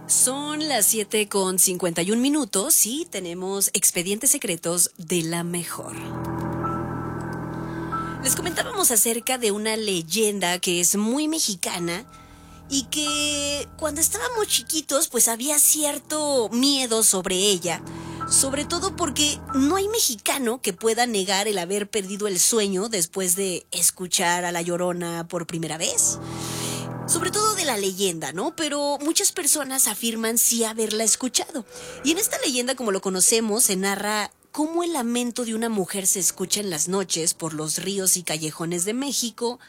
Son las 7:51 y tenemos expedientes secretos de la mejor. Les comentábamos acerca de una leyenda que es muy mexicana y que cuando estábamos chiquitos pues había cierto miedo sobre ella, sobre todo porque no hay mexicano que pueda negar el haber perdido el sueño después de escuchar a La Llorona por primera vez. Sobre todo de la leyenda, ¿no? Pero muchas personas afirman sí haberla escuchado. Y en esta leyenda, como lo conocemos, se narra cómo el lamento de una mujer se escucha en las noches por los ríos y callejones de México,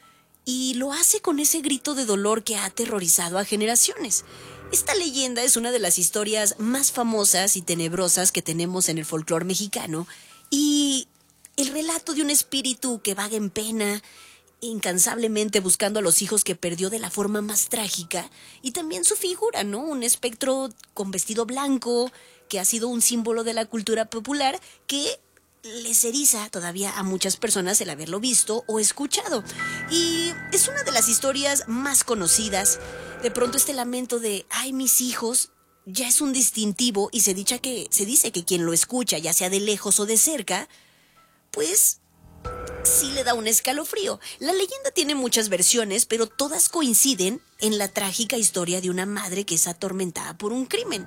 y lo hace con ese grito de dolor que ha aterrorizado a generaciones. Esta leyenda es una de las historias más famosas y tenebrosas que tenemos en el folclore mexicano, y el relato de un espíritu que vaga en pena, incansablemente buscando a los hijos que perdió de la forma más trágica, y también su figura, ¿no? Un espectro con vestido blanco, que ha sido un símbolo de la cultura popular, que les eriza todavía a muchas personas el haberlo visto o escuchado. Y es una de las historias más conocidas. De pronto este lamento de, ay, mis hijos, ya es un distintivo, y se dice que quien lo escucha, ya sea de lejos o de cerca, pues sí le da un escalofrío. La leyenda tiene muchas versiones, pero todas coinciden en la trágica historia de una madre que es atormentada por un crimen.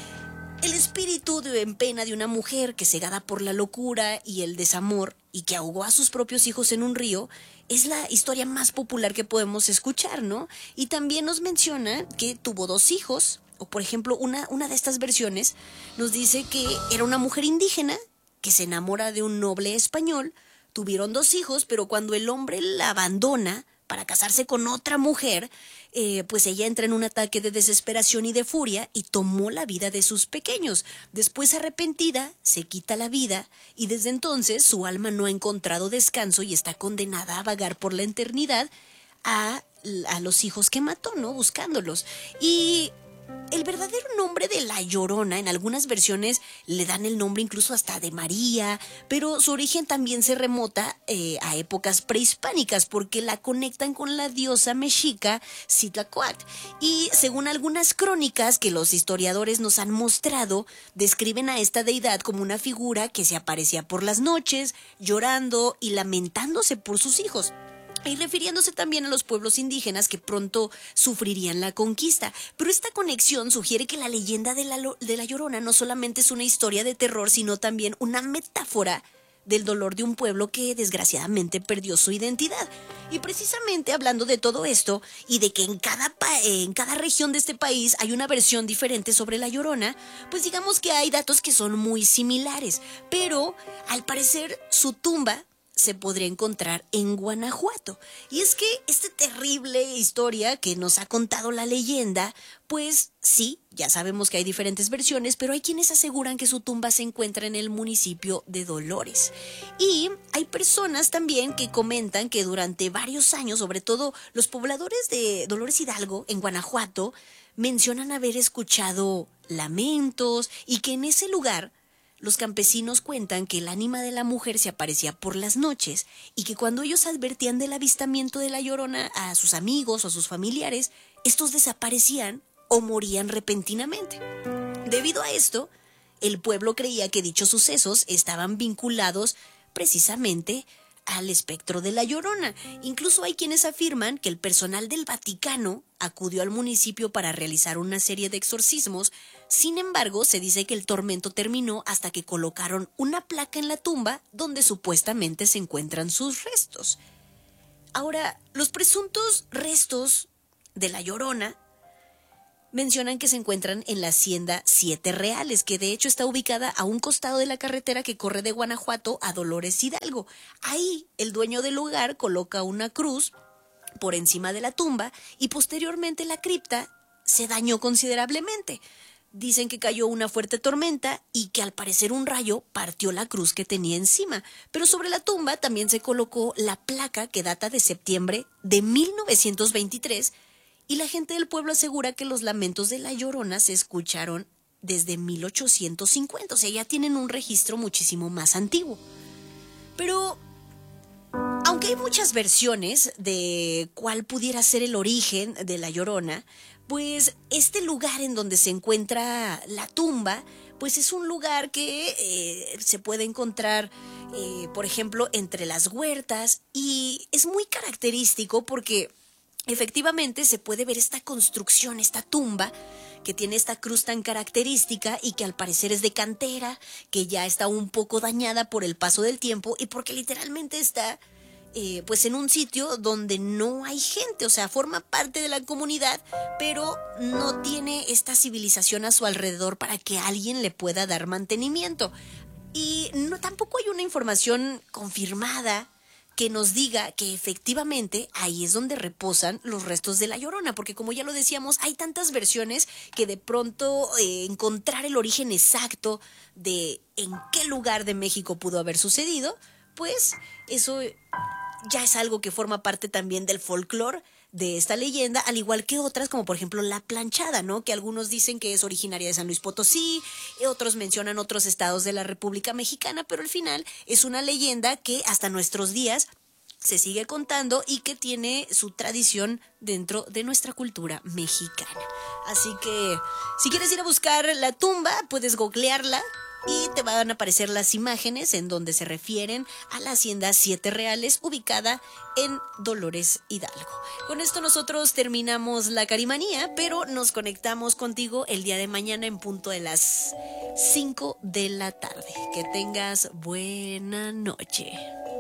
El espíritu en pena de una mujer que, cegada por la locura y el desamor y que ahogó a sus propios hijos en un río, es la historia más popular que podemos escuchar, ¿no? Y también nos menciona que tuvo 2 hijos, o por ejemplo, una de estas versiones nos dice que era una mujer indígena que se enamora de un noble español. Tuvieron 2 hijos, pero cuando el hombre la abandona para casarse con otra mujer, pues ella entra en un ataque de desesperación y de furia y tomó la vida de sus pequeños. Después, arrepentida, se quita la vida, y desde entonces su alma no ha encontrado descanso y está condenada a vagar por la eternidad a los hijos que mató, ¿no? Buscándolos. Y el verdadero nombre de La Llorona, en algunas versiones le dan el nombre incluso hasta de María, pero su origen también se remota a épocas prehispánicas, porque la conectan con la diosa mexica Citlacóatl. Y según algunas crónicas que los historiadores nos han mostrado, describen a esta deidad como una figura que se aparecía por las noches, llorando y lamentándose por sus hijos, y refiriéndose también a los pueblos indígenas que pronto sufrirían la conquista. Pero esta conexión sugiere que la leyenda de la Llorona no solamente es una historia de terror, sino también una metáfora del dolor de un pueblo que desgraciadamente perdió su identidad. Y precisamente hablando de todo esto, y de que en cada región de este país hay una versión diferente sobre La Llorona, pues digamos que hay datos que son muy similares, pero al parecer su tumba se podría encontrar en Guanajuato. Y es que esta terrible historia que nos ha contado la leyenda, pues sí, ya sabemos que hay diferentes versiones, pero hay quienes aseguran que su tumba se encuentra en el municipio de Dolores. Y hay personas también que comentan que durante varios años, sobre todo los pobladores de Dolores Hidalgo, en Guanajuato, mencionan haber escuchado lamentos, y que en ese lugar los campesinos cuentan que el ánima de la mujer se aparecía por las noches, y que cuando ellos advertían del avistamiento de La Llorona a sus amigos o a sus familiares, estos desaparecían o morían repentinamente. Debido a esto, el pueblo creía que dichos sucesos estaban vinculados precisamente al espectro de La Llorona. Incluso hay quienes afirman que el personal del Vaticano acudió al municipio para realizar una serie de exorcismos. Sin embargo, se dice que el tormento terminó hasta que colocaron una placa en la tumba donde supuestamente se encuentran sus restos. Ahora, los presuntos restos de La Llorona mencionan que se encuentran en la hacienda Siete Reales, que de hecho está ubicada a un costado de la carretera que corre de Guanajuato a Dolores Hidalgo. Ahí el dueño del lugar coloca una cruz por encima de la tumba, y posteriormente la cripta se dañó considerablemente. Dicen que cayó una fuerte tormenta y que al parecer un rayo partió la cruz que tenía encima. Pero sobre la tumba también se colocó la placa que data de septiembre de 1923, y la gente del pueblo asegura que los lamentos de La Llorona se escucharon desde 1850, o sea, ya tienen un registro muchísimo más antiguo. Pero aunque hay muchas versiones de cuál pudiera ser el origen de La Llorona, Pues este lugar en donde se encuentra la tumba, pues es un lugar que se puede encontrar, por ejemplo, entre las huertas y es muy característico porque efectivamente se puede ver esta construcción, esta tumba que tiene esta cruz tan característica y que al parecer es de cantera, que ya está un poco dañada por el paso del tiempo y porque literalmente está pues en un sitio donde no hay gente, o sea, forma parte de la comunidad, pero no tiene esta civilización a su alrededor para que alguien le pueda dar mantenimiento. Y no, tampoco hay una información confirmada que nos diga que efectivamente ahí es donde reposan los restos de la Llorona, porque como ya lo decíamos, hay tantas versiones que de pronto encontrar el origen exacto de en qué lugar de México pudo haber sucedido, pues eso ya es algo que forma parte también del folclore de esta leyenda, al igual que otras, como por ejemplo la planchada, ¿no? Que algunos dicen que es originaria de San Luis Potosí, otros mencionan otros estados de la República Mexicana, pero al final es una leyenda que hasta nuestros días se sigue contando y que tiene su tradición dentro de nuestra cultura mexicana. Así que si quieres ir a buscar la tumba, puedes googlearla y te van a aparecer las imágenes en donde se refieren a la hacienda Siete Reales ubicada en Dolores Hidalgo. Con esto nosotros terminamos la Carimanía, pero nos conectamos contigo el día de mañana en punto de las 5 de la tarde. Que tengas buena noche.